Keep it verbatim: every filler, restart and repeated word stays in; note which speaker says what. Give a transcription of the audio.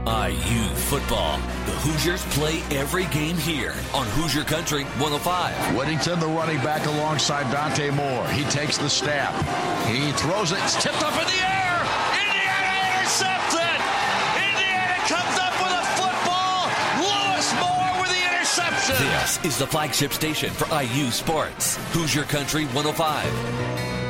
Speaker 1: I U football. The Hoosiers play every game here on Hoosier Country one oh five.
Speaker 2: Whittington, the running back alongside Dante Moore. He takes the snap. He throws it. It's tipped up in the air. Indiana intercepts it. Indiana comes up with a football. Lewis Moore with the interception.
Speaker 1: This is the flagship station for I U Sports. Hoosier Country one oh five.